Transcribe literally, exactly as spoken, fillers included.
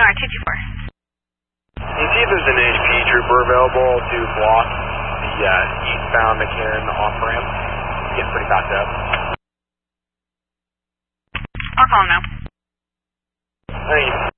Star two two four. Can you see if there's an H P trooper available to block the uh, eastbound McCarran off-ramp? It's getting pretty backed up. I'll call him now. Thank you.